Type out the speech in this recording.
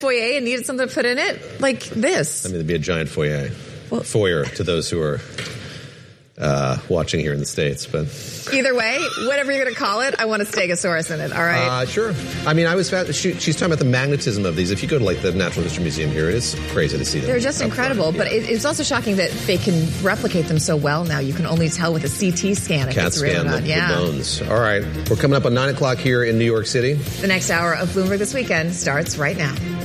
foyer and needed something to put in it, like this. I mean, there'd be a giant foyer to those who are watching here in the States. But either way, whatever you're going to call it, I want a Stegosaurus in it, all right? Sure. I mean, she's talking about the magnetism of these. If you go to, like, the Natural History Museum here, it is crazy to see them. They're just incredible, but it's also shocking that they can replicate them so well now. You can only tell with a CT scan if it's real or not. The bones. All right. We're coming up on 9 o'clock here in New York City. The next hour of Bloomberg This Weekend starts right now.